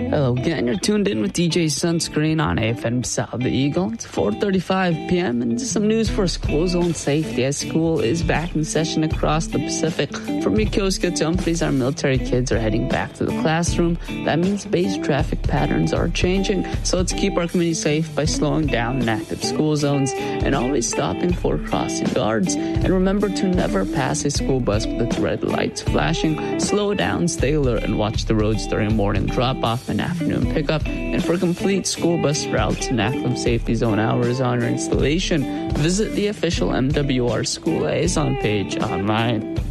Hello again, you're tuned in with DJ Sunscreen on AFM South the Eagle. It's 4:35 p.m. and some news for school zone safety as school is back in session across the Pacific. From Yokosuka to Humphreys, our military kids are heading back to the classroom. That means base traffic patterns are changing. So let's keep our community safe by slowing down in active school zones and always stopping for crossing guards. And remember to never pass a school bus with its red lights flashing. Slow down, stay alert, and watch the roads during morning drop-off and afternoon pickup. And for complete school bus routes and active safety zone hours on your installation, visit the official MWR School Liaison page online.